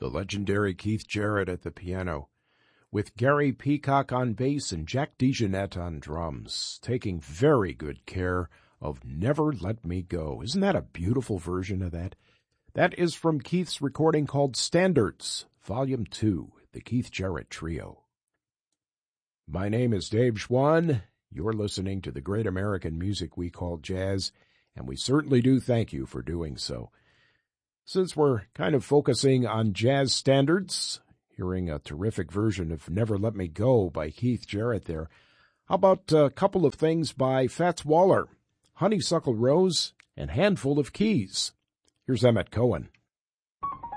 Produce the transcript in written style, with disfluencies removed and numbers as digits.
the legendary Keith Jarrett at the piano, with Gary Peacock on bass and Jack DeJohnette on drums, taking very good care of Never Let Me Go. Isn't that a beautiful version of that? That is from Keith's recording called Standards, Volume 2, the Keith Jarrett Trio. My name is Dave Schwann. You're listening to the great American music we call jazz, and we certainly do thank you for doing so. Since we're kind of focusing on jazz standards, hearing a terrific version of Never Let Me Go by Keith Jarrett there, how about a couple of things by Fats Waller, Honeysuckle Rose, and Handful of Keys? Here's Emmett Cohen.